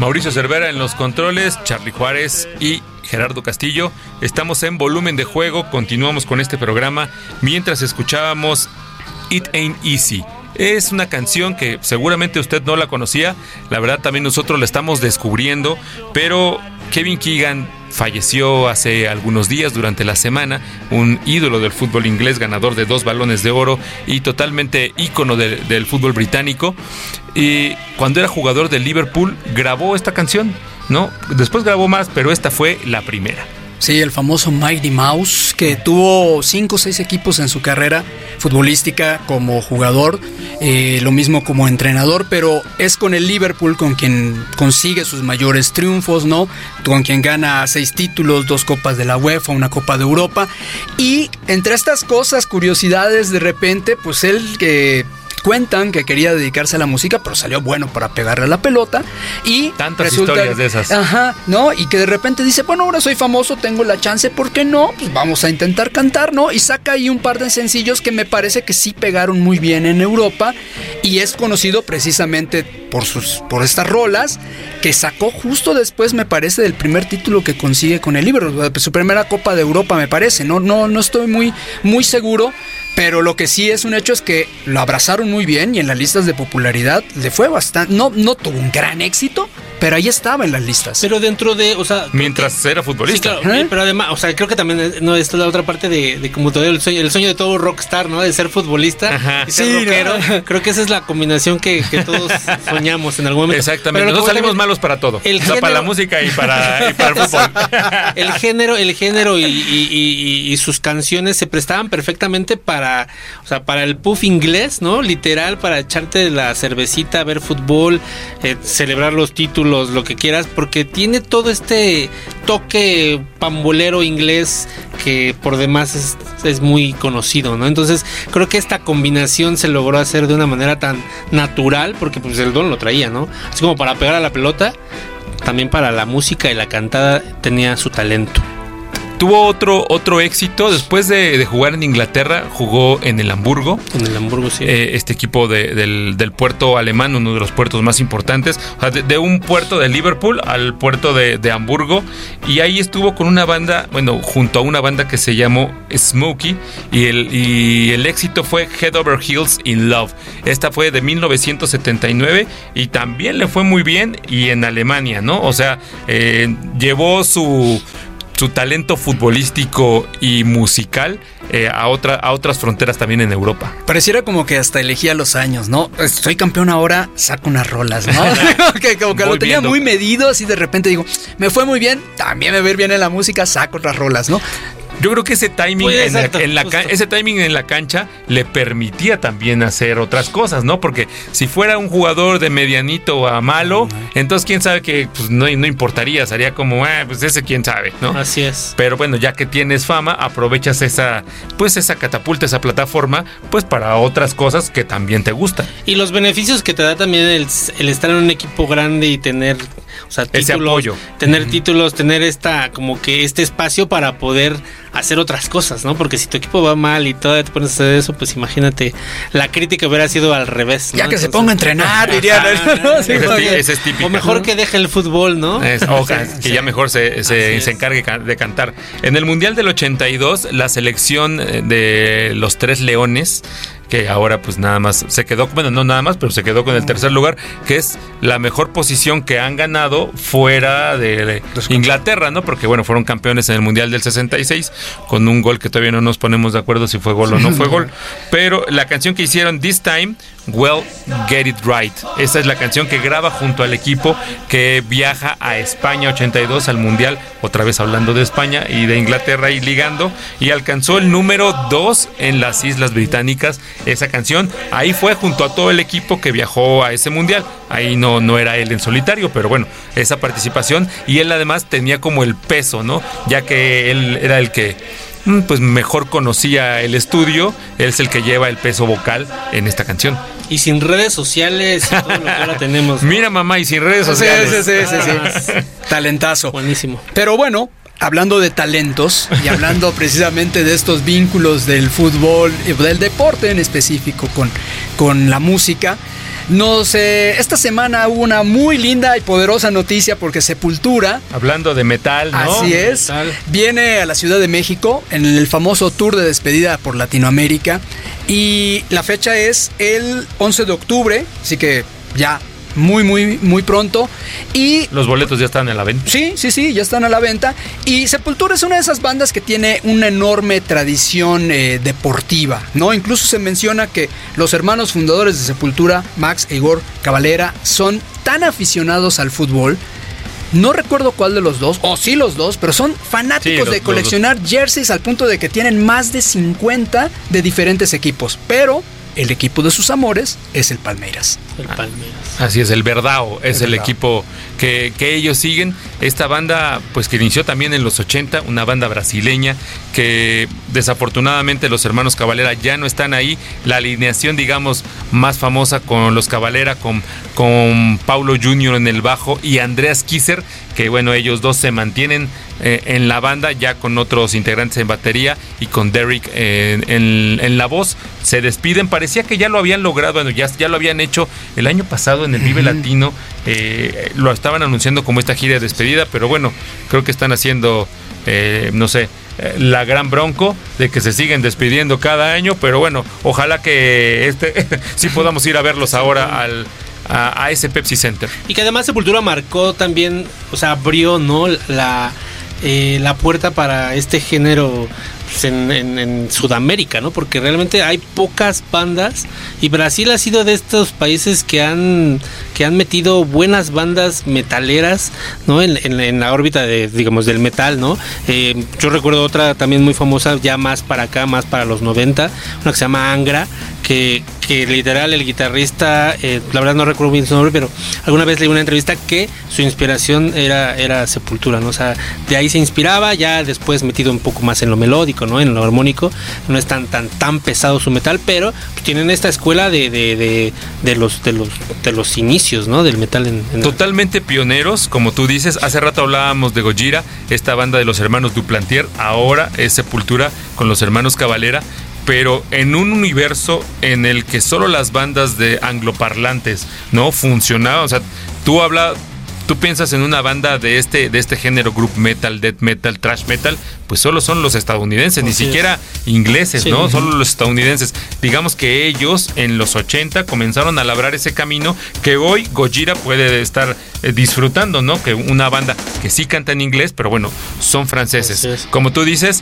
Mauricio Cervera en los controles, Charlie Juárez y Gerardo Castillo. Estamos en Volumen de Juego, continuamos con este programa mientras escuchábamos It Ain't Easy. Es una canción que seguramente usted no la conocía, la verdad también nosotros la estamos descubriendo, pero Kevin Keegan falleció hace algunos días durante la semana, un ídolo del fútbol inglés, ganador de 2 balones de oro y totalmente ícono del fútbol británico. Y cuando era jugador del Liverpool grabó esta canción, ¿no? Después grabó más, pero esta fue la primera. Sí, el famoso Mighty Mouse, que tuvo 5 o 6 equipos en su carrera futbolística como jugador, lo mismo como entrenador, pero es con el Liverpool con quien consigue sus mayores triunfos, ¿no? Con quien gana 6 títulos, 2 copas de la UEFA, una Copa de Europa, y entre estas cosas, curiosidades, de repente, pues él que... cuentan que quería dedicarse a la música, pero salió bueno para pegarle a la pelota y tantas historias de esas. Ajá, ¿no? Y que de repente dice, bueno, ahora soy famoso, tengo la chance, ¿por qué no? Pues vamos a intentar cantar, ¿no? Y saca ahí un par de sencillos que me parece que sí pegaron muy bien en Europa y es conocido precisamente por estas rolas que sacó justo después, me parece, del primer título que consigue con el Liverpool, su primera Copa de Europa, me parece, no estoy muy seguro. Pero lo que sí es un hecho es que lo abrazaron muy bien y en las listas de popularidad le fue bastante. No tuvo un gran éxito, pero ahí estaba en las listas. Pero dentro de, o sea... Mientras era futbolista. Sí, claro, pero además, o sea, creo que también no esta es la otra parte de como todo el sueño de todo rockstar, ¿no? De ser futbolista. Ajá. Y ser rockero. ¿No? Creo que esa es la combinación que todos soñamos en algún momento. Exactamente. No salimos malos para todo. Para la música y para el fútbol. El género y sus canciones se prestaban perfectamente para el puff inglés, ¿no? Literal, para echarte la cervecita, ver fútbol, celebrar los títulos, lo que quieras, porque tiene todo este toque pambolero inglés que por demás es muy conocido, ¿no? Entonces creo que esta combinación se logró hacer de una manera tan natural, porque pues el don lo traía, ¿no? Así como para pegar a la pelota, también para la música y la cantada tenía su talento. Tuvo otro éxito después de jugar en Inglaterra, jugó en el Hamburgo. En el Hamburgo, sí. Este equipo del puerto alemán, uno de los puertos más importantes. O sea, de un puerto de Liverpool al puerto de Hamburgo. Y ahí estuvo con una banda, bueno, junto a una banda que se llamó Smokey. Y el éxito fue Head Over Heels in Love. Esta fue de 1979 y también le fue muy bien. Y en Alemania, ¿no? O sea, llevó su talento futbolístico y musical a otras fronteras también en Europa. Pareciera como que hasta elegía los años, ¿no? Soy campeón ahora, saco unas rolas, ¿no? como que lo tenía muy medido, así de repente digo, me fue muy bien, también me va a ir bien en la música, saco otras rolas, ¿no? Yo creo que ese timing, ese timing en la cancha le permitía también hacer otras cosas, ¿no? Porque si fuera un jugador de medianito a malo, entonces quién sabe que pues, no importaría, sería como, pues ese quién sabe, ¿no? Así es. Pero bueno, ya que tienes fama, aprovechas esa catapulta, esa plataforma, pues para otras cosas que también te gustan. Y los beneficios que te da también el estar en un equipo grande y tener, o sea, títulos, ese apoyo. Tener títulos, tener como que este espacio para poder hacer otras cosas, ¿no? Porque si tu equipo va mal y todavía te pones a hacer eso, pues imagínate, la crítica hubiera sido al revés, ¿no? Ya que entonces, se ponga a entrenar, dirían. Ese es típico. O mejor que deje el fútbol, ¿no? Que ya mejor se encargue de cantar. En el Mundial del 82, la selección de los Tres Leones, que ahora pues nada más se quedó, bueno, no nada más, pero se quedó con el tercer lugar, que es la mejor posición que han ganado fuera de Inglaterra, ¿no? Porque bueno, fueron campeones en el Mundial del 66 con un gol que todavía no nos ponemos de acuerdo si fue gol o no fue gol, pero la canción que hicieron, This Time, Well, Get It Right, esa es la canción que graba junto al equipo que viaja a España 82 al Mundial, otra vez hablando de España y de Inglaterra y ligando, y alcanzó el número 2 en las Islas Británicas. Esa canción, ahí fue junto a todo el equipo que viajó a ese mundial. Ahí no era él en solitario, pero bueno, esa participación, y él además tenía como el peso, ¿no? Ya que él era el que pues mejor conocía el estudio, él es el que lleva el peso vocal en esta canción. Y sin redes sociales y todo lo que ahora tenemos, ¿no? Mira, mamá, y sin redes sociales. Sí. Talentazo. Buenísimo. Pero bueno, hablando de talentos y hablando precisamente de estos vínculos del fútbol, del deporte en específico con la música, esta semana hubo una muy linda y poderosa noticia porque Sepultura, hablando de metal, ¿no? Así es, viene a la Ciudad de México en el famoso tour de despedida por Latinoamérica y la fecha es el 11 de octubre, así que ya muy pronto. Y los boletos ya están a la venta. Sí, ya están a la venta. Y Sepultura es una de esas bandas que tiene una enorme tradición deportiva, ¿no? Incluso se menciona que los hermanos fundadores de Sepultura, Max e Igor Cavalera, son tan aficionados al fútbol. No recuerdo cuál de los dos, o sí los dos, pero son fanáticos de coleccionar jerseys al punto de que tienen más de 50 de diferentes equipos. Pero el equipo de sus amores es el Palmeiras. Así es, el Verdao es el equipo que ellos siguen. Esta banda, pues que inició también en los 80, una banda brasileña que desafortunadamente los hermanos Cavalera ya no están ahí. La alineación, digamos, más famosa con los Cavalera, con Paulo Junior en el bajo y Andreas Kisser, que bueno, ellos dos se mantienen en la banda, ya con otros integrantes en batería y con Derek en la voz. Se despiden, parecía que ya lo habían logrado, bueno, ya lo habían hecho el año pasado en el Vive Latino, lo estaban anunciando como esta gira de despedida, pero bueno, creo que están haciendo, la gran bronco de que se siguen despidiendo cada año, pero bueno, ojalá que sí podamos ir a verlos ahora a ese Pepsi Center. Y que además Sepultura marcó también, o sea, abrió, ¿no?, la puerta para este género en Sudamérica, ¿no? Porque realmente hay pocas bandas y Brasil ha sido de estos países que han metido buenas bandas metaleras, ¿no? En la órbita digamos, del metal, ¿no? Yo recuerdo otra también muy famosa, ya más para acá, más para los 90, una que se llama Angra, que literal el guitarrista, la verdad no recuerdo bien su nombre, pero alguna vez leí una entrevista que su inspiración era Sepultura, ¿no? O sea, de ahí se inspiraba, ya después metido un poco más en lo melódico, ¿no? En lo armónico, no es tan pesado su metal, pero pues, tienen esta escuela de los inicios, ¿no? Del metal totalmente pioneros, como tú dices. Hace rato hablábamos de Gojira, esta banda de los hermanos Duplantier, ahora es Sepultura con los hermanos Cavalera, pero en un universo en el que solo las bandas de angloparlantes no funcionaban. O sea, tú piensas en una banda de este género, group metal, death metal, thrash metal, pues solo son los estadounidenses, ni siquiera ingleses, ¿no? Solo los estadounidenses. Digamos que ellos en los 80 comenzaron a labrar ese camino que hoy Gojira puede estar disfrutando, ¿no? Que una banda que sí canta en inglés, pero bueno, son franceses. Como tú dices,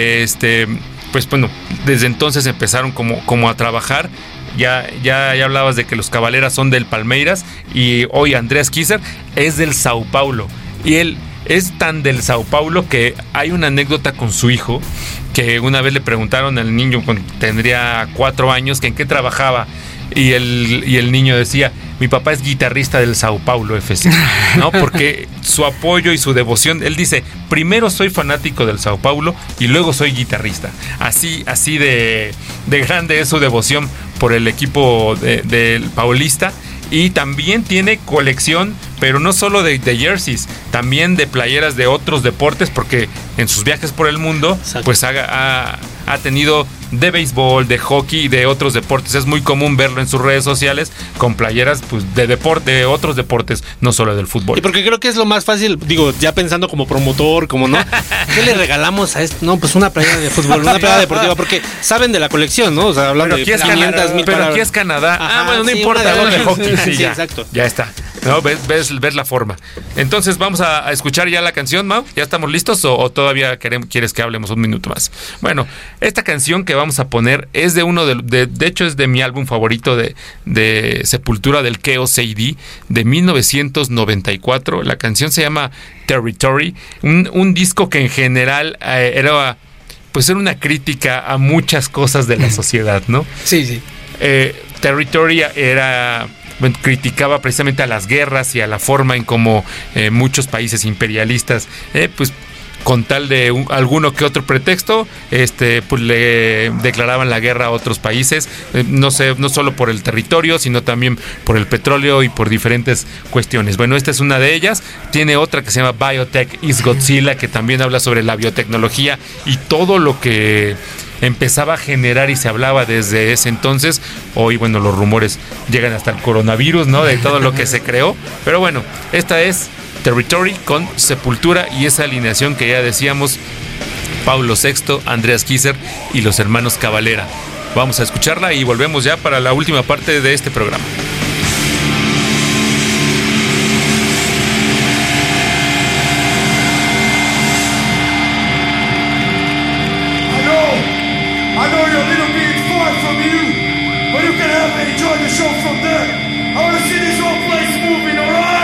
pues bueno, desde entonces empezaron como a trabajar. Ya hablabas de que los Cavaleras son del Palmeiras y hoy Andreas Kisser es del Sao Paulo. Y él es tan del Sao Paulo que hay una anécdota con su hijo que una vez le preguntaron al niño cuando tendría 4 años que en qué trabajaba. Y el niño decía, mi papá es guitarrista del Sao Paulo FC, ¿no? Porque su apoyo y su devoción, él dice, primero soy fanático del Sao Paulo y luego soy guitarrista. Así de grande es su devoción por el equipo del paulista. Y también tiene colección, pero no solo de jerseys, también de playeras de otros deportes, porque en sus viajes por el mundo, pues ha tenido de béisbol, de hockey y de otros deportes. Es muy común verlo en sus redes sociales con playeras pues de otros deportes, no solo del fútbol. Y porque creo que es lo más fácil, digo, ya pensando como promotor, como no, ¿qué le regalamos a esto? No, pues una playera de fútbol, una playera deportiva, porque saben de la colección, ¿no? O sea, hablando de 500,000 pero aquí es Canadá. Ajá, bueno, no importa, ¿no? De hockey, sí, ya, exacto. Ya está. ¿No? ¿Ves la forma? Entonces vamos a escuchar ya la canción, Mau. ¿Ya estamos listos o todavía quieres que hablemos un minuto más? Bueno, esta canción que vamos a poner es de uno de hecho es de mi álbum favorito de Sepultura, del Chaos AD, de 1994. La canción se llama Territory, un disco que en general era una crítica a muchas cosas de la sociedad, ¿no? Sí. Territory criticaba precisamente a las guerras y a la forma en cómo muchos países imperialistas pues con tal de alguno que otro pretexto, pues le declaraban la guerra a otros países, no solo por el territorio, sino también por el petróleo y por diferentes cuestiones. Bueno, esta es una de ellas. Tiene otra que se llama Biotech is Godzilla, que también habla sobre la biotecnología y todo lo que empezaba a generar y se hablaba desde ese entonces. Hoy, bueno, los rumores llegan hasta el coronavirus, ¿no? De todo lo que se creó. Pero bueno, esta es Territory con Sepultura y esa alineación que ya decíamos, Paulo VI, Andreas Kisser y los hermanos Cavalera. Vamos a escucharla y volvemos ya para la última parte de este programa. I know your little being's far from you, but you can have and enjoy the show from there. I want to see this whole place moving.